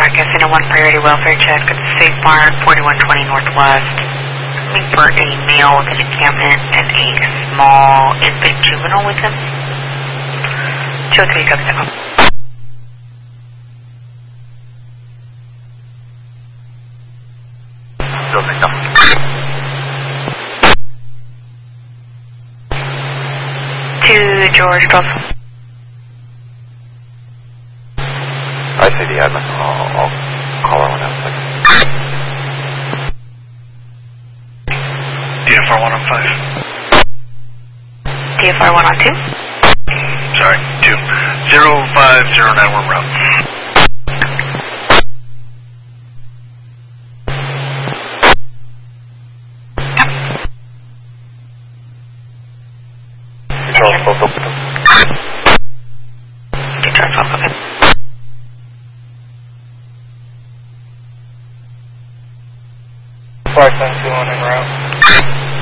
Casino 1 priority welfare check at Safe Barn, 4120 Northwest. Looking for a male with an encampment and a small infant juvenile with him. 203 Cook 2 George Golf. I see the admin. I'll call her when I'm second. DFR 115. DFR 112. Sorry, 2. 0509, we're route. Control, both open. Control, both open. Flight 721 en route.